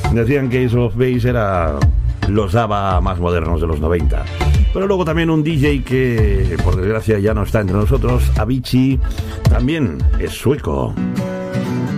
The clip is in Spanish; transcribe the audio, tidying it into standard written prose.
Decían que Ace of Base era los ABBA más modernos de los 90. Pero luego también un DJ que, por desgracia, ya no está entre nosotros, Avicii, también es sueco.